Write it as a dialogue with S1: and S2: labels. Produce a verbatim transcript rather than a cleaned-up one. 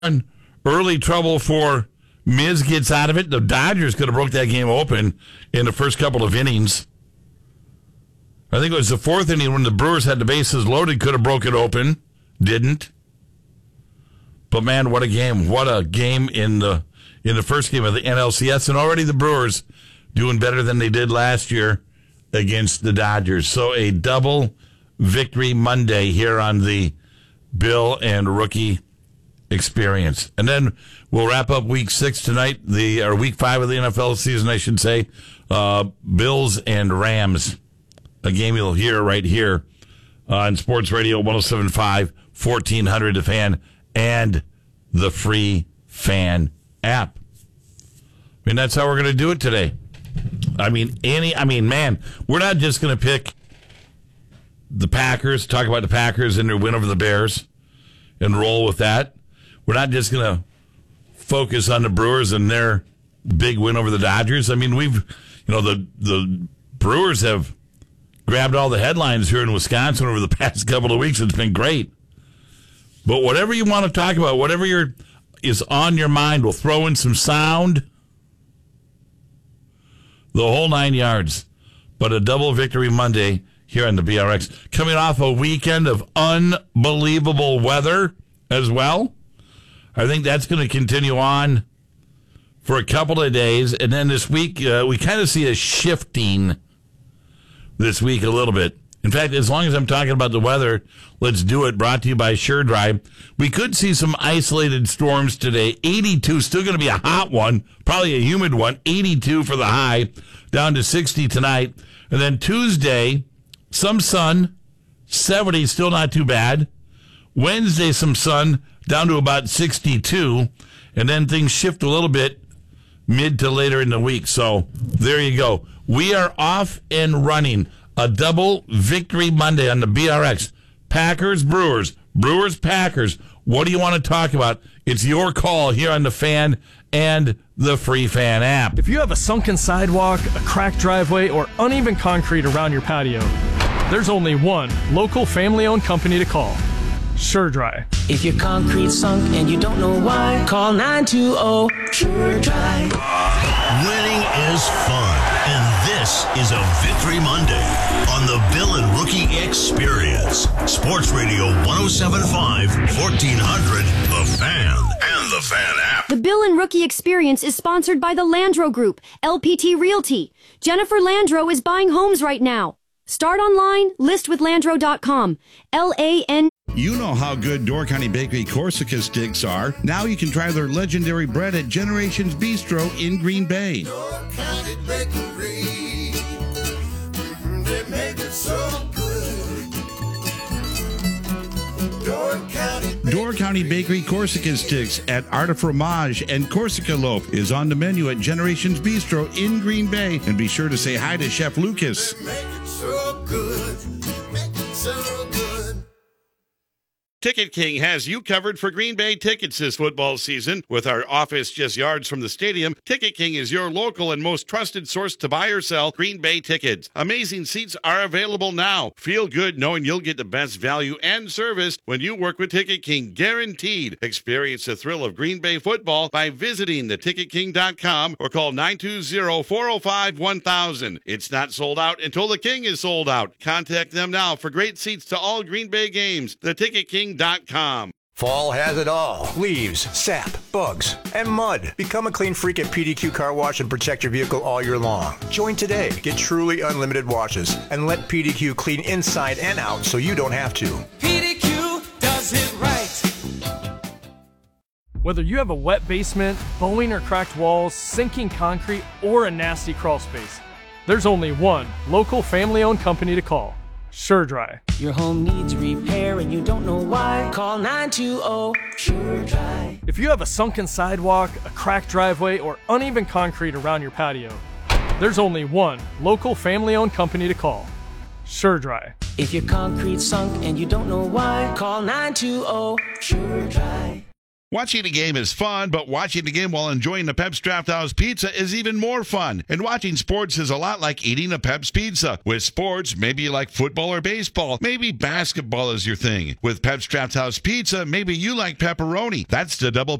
S1: early trouble for Miz gets out of it. The Dodgers could have broke that game open in the first couple of innings. I think it was the fourth inning when the Brewers had the bases loaded, could have broke it open. Didn't. But, man, what a game. What a game in the in the first game of the N L C S. And already the Brewers doing better than they did last year against the Dodgers. So a double victory Monday here on the Bill and Rookie Experience. And then we'll wrap up week six tonight, the or week five of the N F L season, I should say. Uh, Bills and Rams. A game you'll hear right here on Sports Radio one oh seven point five, fourteen hundred The Fan, and the free Fan app. I mean, that's how we're going to do it today. I mean, any, I mean, man, we're not just going to pick the Packers, talk about the Packers and their win over the Bears and roll with that. We're not just going to focus on the Brewers and their big win over the Dodgers. I mean, we've, you know, the the Brewers have grabbed all the headlines here in Wisconsin over the past couple of weeks. It's been great. But whatever you want to talk about, whatever you're, is on your mind, we'll throw in some sound, the whole nine yards. But a double victory Monday here on the B R X. Coming off a weekend of unbelievable weather as well. I think that's going to continue on for a couple of days. And then this week, uh, we kind of see a shifting this week a little bit. In fact, as long as I'm talking about the weather, let's do it. Brought to you by SureDry. We could see some isolated storms today. eighty-two, still going to be a hot one, probably a humid one. eighty-two for the high, down to sixty tonight. And then Tuesday, some sun, seventy, still not too bad. Wednesday, some sun, down to about sixty-two. And then things shift a little bit mid to later in the week. So there you go. We are off and running. A double victory Monday on the B R X. Packers, Brewers. Brewers, Packers. What do you want to talk about? It's your call here on the Fan and the free Fan app.
S2: If you have a sunken sidewalk, a cracked driveway, or uneven concrete around your patio, there's only one local family-owned company to call. SureDry.
S3: If your concrete's sunk and you don't know why, call nine two zero SureDry.
S4: Winning is fun, and this is a Victory Monday on the Bill and Rookie Experience. Sports Radio one oh seven point five, fourteen hundred The Fan and the Fan app.
S5: The Bill and Rookie Experience is sponsored by the Landro Group, L P T Realty. Jennifer Landro is buying homes right now. Start online, list with landro dot com. L A N.
S6: You know how good Door County Bakery Corsica sticks are. Now you can try their legendary bread at Generations Bistro in Green Bay.
S7: Door County Bakery, they make it so good. Door County Bakery.
S6: Door County Bakery Corsica sticks at Art of Fromage and Corsica Loaf is on the menu at Generations Bistro in Green Bay. And be sure to say hi to Chef Lucas.
S7: They make it so good, make it so good.
S6: Ticket King has you covered for Green Bay tickets this football season. With our office just yards from the stadium, Ticket King is your local and most trusted source to buy or sell Green Bay tickets. Amazing seats are available now. Feel good knowing you'll get the best value and service when you work with Ticket King, guaranteed. Experience the thrill of Green Bay football by visiting the ticket king dot com or call nine two zero, four oh five, one thousand. It's not sold out until the King is sold out. Contact them now for great seats to all Green Bay games. The ticket king dot com.
S8: Fall has it all. Leaves, sap, bugs, and mud. Become a clean freak at P D Q Car Wash and protect your vehicle all year long. Join today. Get truly unlimited washes and let P D Q clean inside and out so you don't have to.
S3: P D Q does it right.
S2: Whether you have a wet basement, bowing or cracked walls, sinking concrete, or a nasty crawl space, there's only one local family-owned company to call. SureDry.
S3: Your home needs repair and you don't know why, call nine two zero SureDry.
S2: If you have a sunken sidewalk, a cracked driveway, or uneven concrete around your patio, there's only one local family-owned company to call. SureDry.
S3: If your concrete's sunk and you don't know why, call nine two zero SureDry.
S6: Watching a game is fun, but watching a game while enjoying a Pep's Draft House pizza is even more fun. And watching sports is a lot like eating a Pep's pizza. With sports, maybe you like football or baseball. Maybe basketball is your thing. With Pep's Draft House pizza, maybe you like pepperoni. That's the double